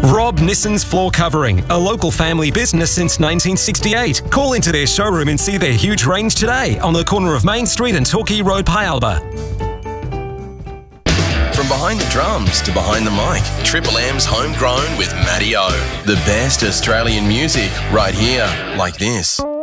Rob Nissan's Floor Covering, a local family business since 1968. Call into their showroom and see their huge range today on the corner of Main Street and Torquay Road, Pyalba. From behind the drums to behind the mic, Triple M's Homegrown with Matty O. The best Australian music right here, like this.